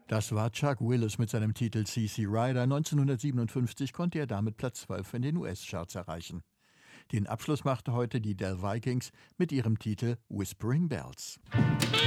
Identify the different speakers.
Speaker 1: Das war Chuck Willis mit seinem Titel CC Rider. 1957 konnte er damit Platz 12 in den US-Charts erreichen. Den Abschluss machte heute die Del Vikings mit ihrem Titel Whispering Bells.